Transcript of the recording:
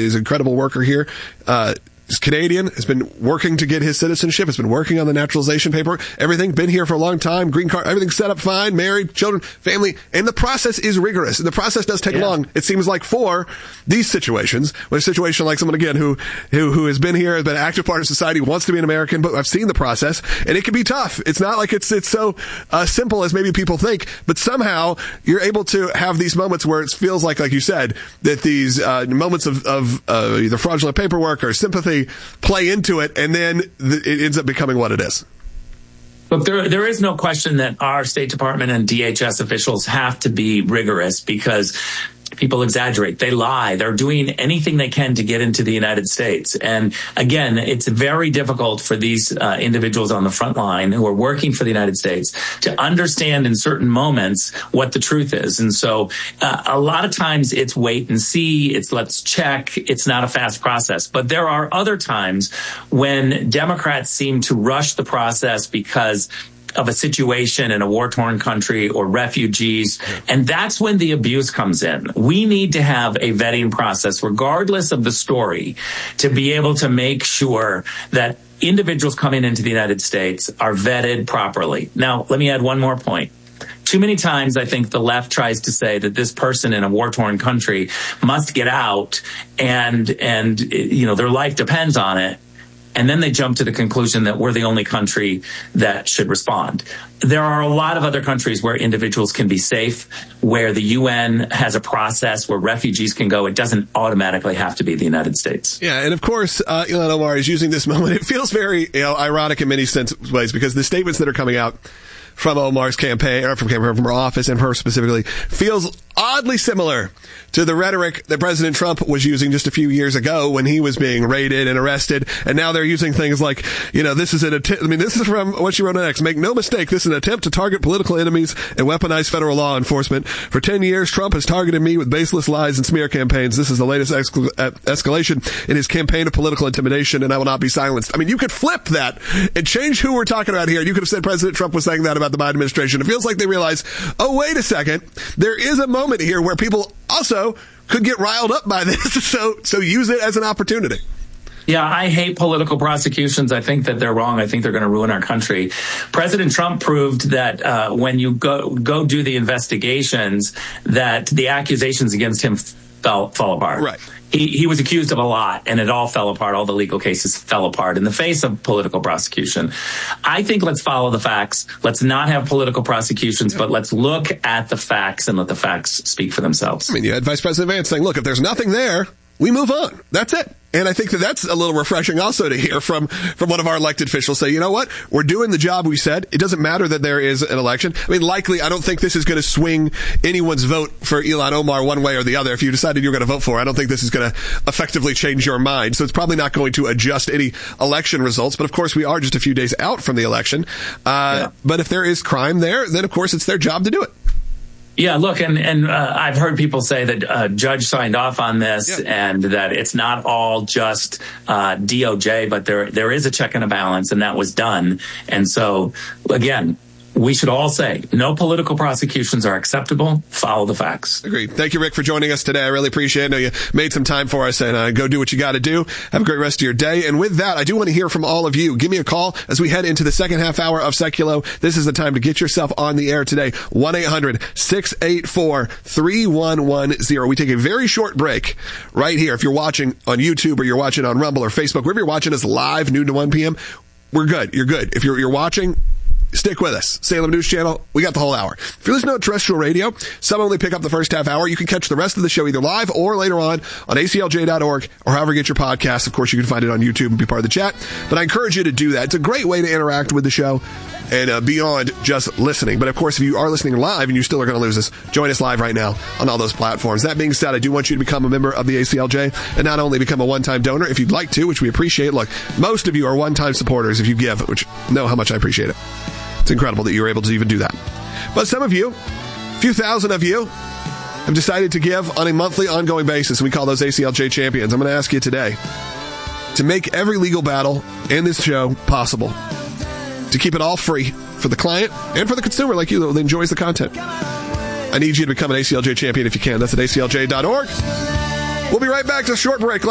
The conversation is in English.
is an incredible worker here. He's Canadian, has been working to get his citizenship, has been working on the naturalization paperwork, everything, been here for a long time, green card, everything's set up fine, married, children, family, and the process is rigorous, and the process does take long, it seems like, for these situations. When a situation like someone, again, who has been here, has been an active part of society, wants to be an American, but I've seen the process, and it can be tough. It's not like it's so simple as maybe people think, but somehow you're able to have these moments where it feels like you said, that these moments of either fraudulent paperwork or sympathy play into it, and then it ends up becoming what it is. Look, there is no question that our State Department and DHS officials have to be rigorous because people exaggerate. They lie. They're doing anything they can to get into the United States. And again, it's very difficult for these individuals on the front line who are working for the United States to understand in certain moments what the truth is. And so a lot of times it's wait and see. It's let's check. It's not a fast process. But there are other times when Democrats seem to rush the process because of a situation in a war-torn country or refugees. And that's when the abuse comes in. We need to have a vetting process, regardless of the story, to be able to make sure that individuals coming into the United States are vetted properly. Now, let me add one more point. Too many times, I think the left tries to say that this person in a war-torn country must get out and their life depends on it. And then they jump to the conclusion that we're the only country that should respond. There are a lot of other countries where individuals can be safe, where the UN has a process where refugees can go. It doesn't automatically have to be the United States. Yeah, and of course, Ilhan Omar is using this moment. It feels very ironic in many ways because the statements that are coming out from Omar's campaign, or from her office and her specifically, feels oddly similar to the rhetoric that President Trump was using just a few years ago when he was being raided and arrested. And now they're using things like, this is an attempt. I mean, this is from what she wrote next. Make no mistake, this is an attempt to target political enemies and weaponize federal law enforcement. For 10 years, Trump has targeted me with baseless lies and smear campaigns. This is the latest escalation in his campaign of political intimidation, and I will not be silenced. I mean, you could flip that and change who we're talking about here. You could have said President Trump was saying that about the Biden administration. It feels like they realize, oh, wait a second, there is a moment here where people also could get riled up by this, so use it as an opportunity. Yeah, I hate political prosecutions. I think that they're wrong. I think they're going to ruin our country. President Trump proved that when you go do the investigations, that the accusations against him fall apart. Right. He was accused of a lot, and it all fell apart. All the legal cases fell apart in the face of political prosecution. I think let's follow the facts. Let's not have political prosecutions, but let's look at the facts and let the facts speak for themselves. I mean, you had Vice President Vance saying, look, if there's nothing there, we move on. That's it. And I think that that's a little refreshing also to hear from one of our elected officials say, you know what? We're doing the job we said. It doesn't matter that there is an election. I mean, likely, I don't think this is going to swing anyone's vote for Ilhan Omar one way or the other. If you decided you're going to vote for her, I don't think this is going to effectively change your mind. So it's probably not going to adjust any election results. But of course, we are just a few days out from the election. But if there is crime there, then of course it's their job to do it. Yeah, look, and I've heard people say that a judge signed off on this and that it's not all just DOJ, but there is a check and a balance, and that was done. And so, again, we should all say no political prosecutions are acceptable. Follow the facts. Agreed. Thank you, Rick, for joining us today. I really appreciate it. I know you made some time for us, and go do what you got to do. Have a great rest of your day. And with that, I do want to hear from all of you. Give me a call as we head into the second half hour of Seculo. This is the time to get yourself on the air today. 1-800-684-3110. We take a very short break right here. If you're watching on YouTube or you're watching on Rumble or Facebook, wherever you're watching us live, noon to 1 p.m., we're good. You're good. If you're watching, stick with us. Salem News Channel, we got the whole hour. If you're listening on terrestrial radio, some only pick up the first half hour. You can catch the rest of the show either live or later on aclj.org or however you get your podcasts. Of course, you can find it on YouTube and be part of the chat. But I encourage you to do that. It's a great way to interact with the show and beyond just listening. But of course, if you are listening live and you still are going to lose us, join us live right now on all those platforms. That being said, I do want you to become a member of the ACLJ and not only become a one-time donor if you'd like to, which we appreciate. Look, most of you are one-time supporters if you give, which know how much I appreciate it. It's incredible that you were able to even do that. But some of you, a few thousand of you, have decided to give on a monthly, ongoing basis. We call those ACLJ champions. I'm going to ask you today to make every legal battle and this show possible, to keep it all free for the client and for the consumer like you that enjoys the content. I need you to become an ACLJ champion if you can. That's at aclj.org. We'll be right back to a short break.